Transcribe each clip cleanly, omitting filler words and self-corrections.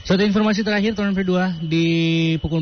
Satu informasi terakhir tahun kedua di pukul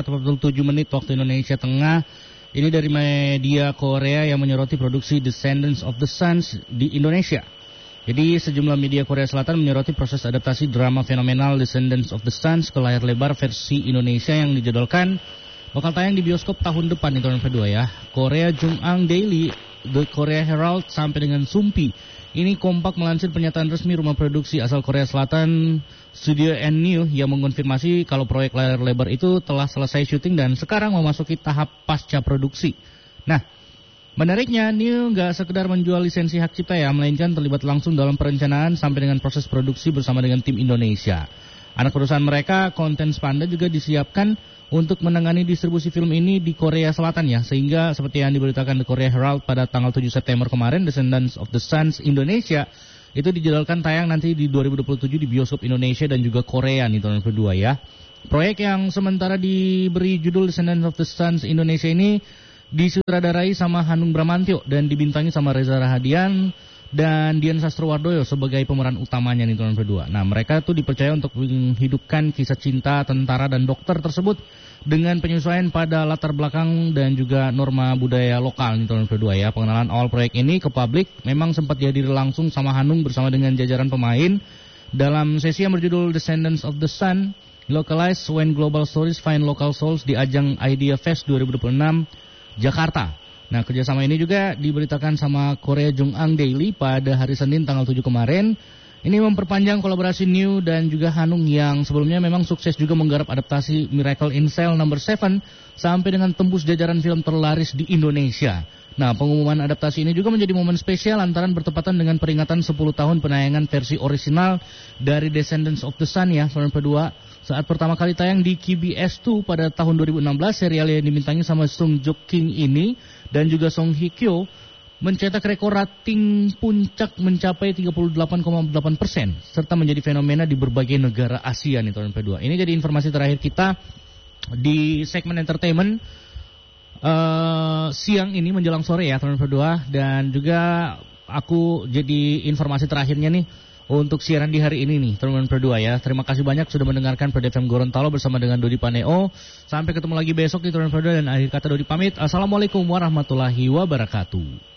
14:47 waktu Indonesia Tengah. Ini dari media Korea yang menyoroti produksi Descendants of the Suns di Indonesia. Jadi sejumlah media Korea Selatan menyoroti proses adaptasi drama fenomenal Descendants of the Suns ke layar lebar versi Indonesia yang dijadwalkan bakal tayang di bioskop tahun depan di tahun kedua ya. Korea Jungang Daily, The Korea Herald sampai dengan Sumpi. Ini kompak melansir pernyataan resmi rumah produksi asal Korea Selatan Studio N-New yang mengonfirmasi kalau proyek layar lebar itu telah selesai syuting dan sekarang memasuki tahap pasca produksi. Nah, menariknya, New nggak sekedar menjual lisensi hak cipta ya, melainkan terlibat langsung dalam perencanaan sampai dengan proses produksi bersama dengan tim Indonesia. Anak perusahaan mereka, Content Panda, juga disiapkan untuk menangani distribusi film ini di Korea Selatan ya, sehingga seperti yang diberitakan di Korea Herald pada tanggal 7 September kemarin, Descendants of the Suns Indonesia itu dijadwalkan tayang nanti di 2027 di bioskop Indonesia dan juga Korea nih tahun kedua ya. Proyek yang sementara diberi judul Descendants of the Suns Indonesia ini disutradarai sama Hanung Bramantyo dan dibintangi sama Reza Rahadian dan Dian Sastrowardoyo sebagai pemeran utamanya nih tahun kedua. Nah, mereka tuh dipercaya untuk menghidupkan kisah cinta tentara dan dokter tersebut dengan penyesuaian pada latar belakang dan juga norma budaya lokal nih tahun kedua ya. Pengenalan awal proyek ini ke publik memang sempat dihadiri langsung sama Hanung bersama dengan jajaran pemain dalam sesi yang berjudul Descendants of the Sun, Localized When Global Stories Find Local Souls di ajang Idea Fest 2026 Jakarta. Nah, kerjasama ini juga diberitakan sama Korea Jungang Daily pada hari Senin tanggal 7 kemarin. Ini memperpanjang kolaborasi New dan juga Hanung yang sebelumnya memang sukses juga menggarap adaptasi Miracle in Cell No. 7 sampai dengan tembus jajaran film terlaris di Indonesia. Nah, pengumuman adaptasi ini juga menjadi momen spesial lantaran bertepatan dengan peringatan 10 tahun penayangan versi orisinal dari Descendants of the Sun ya, tahun kedua. Saat pertama kali tayang di KBS 2 pada tahun 2016, serial yang dibintangi sama Sung Joong Kim ini dan juga Song Hye Kyo mencetak rekor rating puncak mencapai 38,8% serta menjadi fenomena di berbagai negara Asia nih tahun kedua. Ini jadi informasi terakhir kita di segmen entertainment siang ini menjelang sore ya tahun kedua, dan juga aku jadi informasi terakhirnya nih untuk siaran di hari ini nih, teman-teman berdua ya. Terima kasih banyak sudah mendengarkan Pada FM Gorontalo bersama dengan Dodi Paneo. Sampai ketemu lagi besok di teman-teman berdua, dan akhir kata Dodi pamit. Assalamualaikum warahmatullahi wabarakatuh.